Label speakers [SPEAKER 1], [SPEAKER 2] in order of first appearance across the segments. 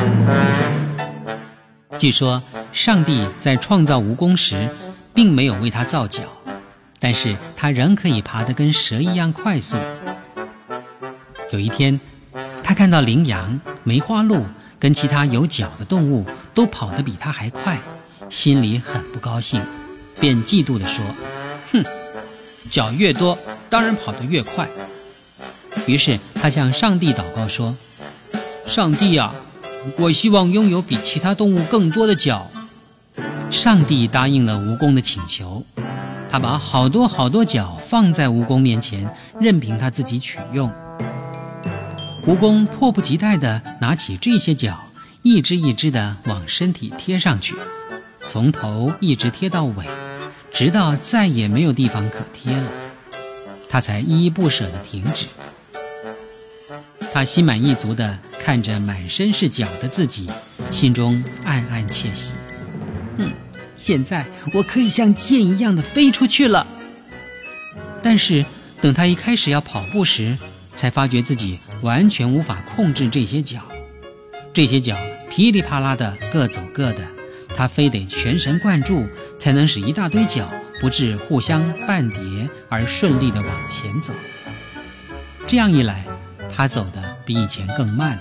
[SPEAKER 1] 据说上帝在创造蜈蚣时并没有为它造脚，但是它仍可以爬得跟蛇一样快速。有一天，他看到羚羊、梅花鹿跟其他有脚的动物都跑得比他还快，心里很不高兴，便嫉妒地说：哼，脚越多当然跑得越快。于是他向上帝祷告说：上帝啊，我希望拥有比其他动物更多的脚。上帝答应了蜈蚣的请求，他把好多好多脚放在蜈蚣面前，任凭他自己取用。蜈蚣迫不及待地拿起这些脚，一只一只地往身体贴上去，从头一直贴到尾，直到再也没有地方可贴了，他才依依不舍地停止。他心满意足地看着满身是脚的自己，心中暗暗窃喜。现在我可以像箭一样的飞出去了。但是等他一开始要跑步时，才发觉自己完全无法控制这些脚。这些脚噼里啪啦的各走各的，他非得全神贯注，才能使一大堆脚不致互相绊跌而顺利地往前走。这样一来，他走得比以前更慢了。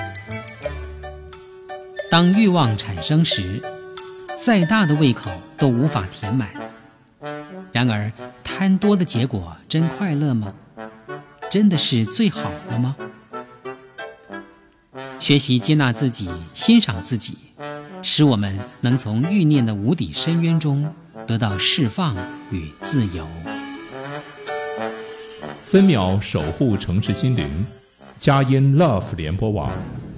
[SPEAKER 1] 当欲望产生时，再大的胃口都无法填满。然而贪多的结果真快乐吗？真的是最好的吗？学习接纳自己，欣赏自己，使我们能从欲念的无底深渊中得到释放与自由。
[SPEAKER 2] 分秒守护城市心灵，佳音 Love 联播网。